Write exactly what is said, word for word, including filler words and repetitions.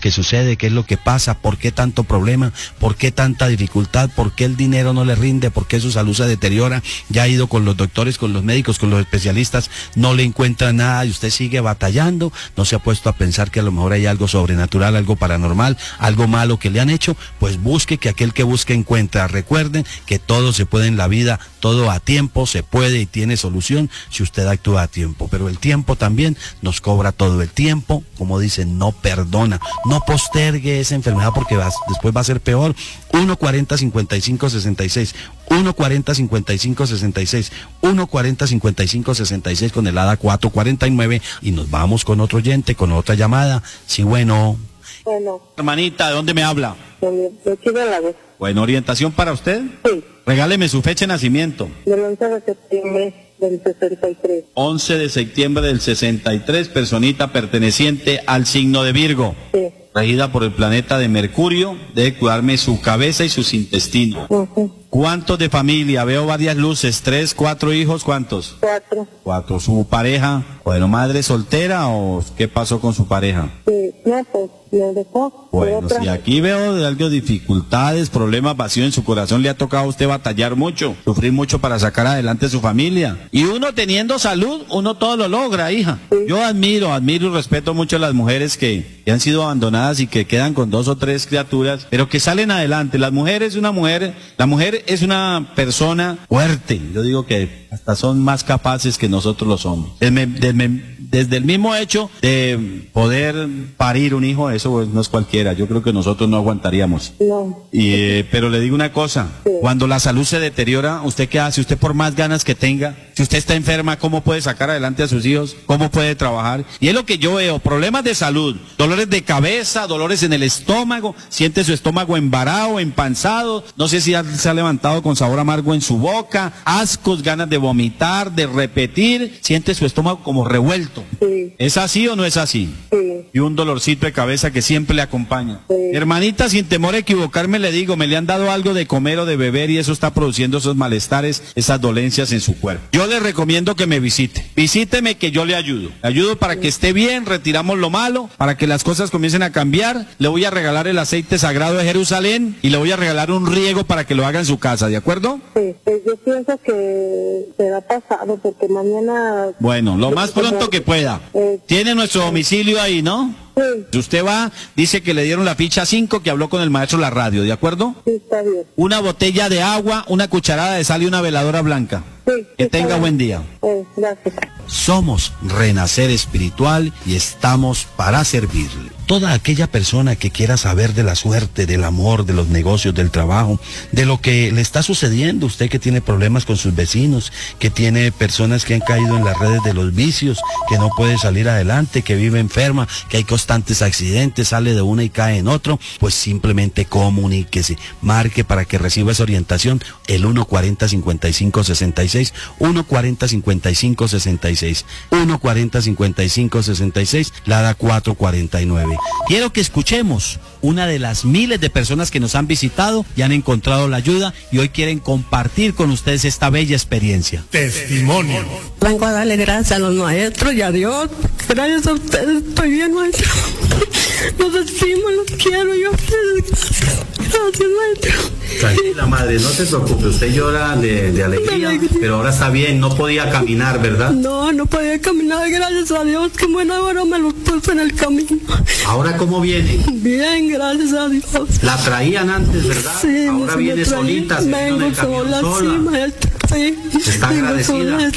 que sucede, qué es lo que pasa, por qué tanto problema, por qué tanta dificultad, por qué el dinero no le rinde, por qué su salud se deteriora. Ya ha ido con los doctores, con los médicos, con los especialistas, no le encuentra nada y usted sigue batallando. No se ha puesto a pensar que a lo mejor hay algo sobrenatural, algo paranormal, algo malo que le han hecho. Pues busque, que aquel que busque encuentra. Recuerden que todo se puede en la vida, todo a tiempo se puede y tiene solución si usted actúa a tiempo. Pero el tiempo también nos cobra todo. El tiempo, como dicen, no perdona. No postergue esa enfermedad porque va, después va a ser peor. uno cuarenta cincuenta y cinco sesenta y seis, uno cuarenta cincuenta y cinco sesenta y seis, uno cuarenta cincuenta y cinco sesenta y seis con el A D A cuatro cuarenta y nueve, y nos vamos con otro oyente, con otra llamada. Sí, bueno. Bueno. Hermanita, ¿de dónde me habla? De, de Chile. Bueno, ¿orientación para usted? Sí. Regáleme su fecha de nacimiento. Del once de septiembre del sesenta y tres. once de septiembre del sesenta y tres, personita perteneciente al signo de Virgo. Sí. Regida por el planeta de Mercurio, debe cuidarme su cabeza y sus intestinos. Uh-huh. ¿Cuántos de familia? Veo varias luces, tres, cuatro hijos, ¿cuántos? Cuatro. Cuatro. ¿Su pareja? Bueno, ¿madre soltera o qué pasó con su pareja? Sí, no, pues me dejó. Bueno, si aquí veo de algo dificultades, problemas, vacío en su corazón, le ha tocado a usted batallar mucho, sufrir mucho para sacar adelante su familia. Y uno teniendo salud, uno todo lo logra, hija. Sí. Yo admiro, admiro y respeto mucho a las mujeres que, que han sido abandonadas y que quedan con dos o tres criaturas, pero que salen adelante. Las mujeres, una mujer, la mujer es una persona fuerte. Yo digo que hasta son más capaces que nosotros los hombres. Desde, desde, desde el mismo hecho de poder parir un hijo, eso pues no es cualquiera. Yo creo que nosotros no aguantaríamos. No. Y, eh, pero le digo una cosa, sí. Cuando la salud se deteriora, ¿usted qué hace? Usted por más ganas que tenga, si usted está enferma, ¿cómo puede sacar adelante a sus hijos? ¿Cómo puede trabajar? Y es lo que yo veo, problemas de salud, dolores de cabeza, dolores en el estómago, siente su estómago embarado, empanzado, no sé si se ha levantado con sabor amargo en su boca, ascos, ganas de vomitar, de repetir, siente su estómago como revuelto. Sí. ¿Es así o no es así? Sí. Y un dolorcito de cabeza que siempre le acompaña. Sí. Hermanita, sin temor a equivocarme, le digo, me le han dado algo de comer o de beber y eso está produciendo esos malestares, esas dolencias en su cuerpo. Yo le recomiendo que me visite. Visíteme que yo le ayudo. Le ayudo para que esté bien, retiramos lo malo, para que las cosas comiencen a cambiar. Le voy a regalar el aceite sagrado de Jerusalén y le voy a regalar un riego para que lo haga en su casa, ¿de acuerdo? Sí, pues yo pienso que será pasado porque mañana... Bueno, lo más pronto que pueda. Eh, Tiene nuestro domicilio ahí, ¿no? Sí. Si usted va, dice que le dieron la ficha cinco, que habló con el maestro la radio, ¿de acuerdo? Sí, está bien. Una botella de agua, una cucharada de sal y una veladora blanca. Sí, Que sí, tenga está buen bien. día. Eh, gracias. Somos Renacer Espiritual y estamos para servirle. Toda aquella persona que quiera saber de la suerte, del amor, de los negocios, del trabajo, de lo que le está sucediendo, usted que tiene problemas con sus vecinos, que tiene personas que han caído en las redes de los vicios, que no puede salir adelante, que vive enferma, que hay constantes accidentes, sale de una y cae en otro, pues simplemente comuníquese, marque para que reciba esa orientación, el uno cuarenta cincuenta y cinco sesenta y seis, uno cuarenta cincuenta y cinco sesenta y seis, uno cuarenta cincuenta y cinco sesenta y seis, la A D A cuatro cuarenta y nueve. Quiero que escuchemos una de las miles de personas que nos han visitado y han encontrado la ayuda y hoy quieren compartir con ustedes esta bella experiencia. Testimonio. Vengo a darle gracias a los maestros y a Dios. Gracias a ustedes estoy bien, maestro. Los estimo, los quiero yo a ustedes. Gracias. Gracias, maestro. Tranquila, madre, no se preocupe, usted llora de, de alegría, alegría. pero ahora está bien, no podía caminar, ¿verdad? No, no podía caminar, gracias a Dios. Qué bueno, ahora me los puso en el camino. ¿Ahora cómo viene? Bien, gracias a Dios. La traían antes, ¿verdad? Sí, Ahora me viene traí- solita, se vino en vengo el camión sola, sola. sí, maestro. Sí. Está Vengo agradecida. sola,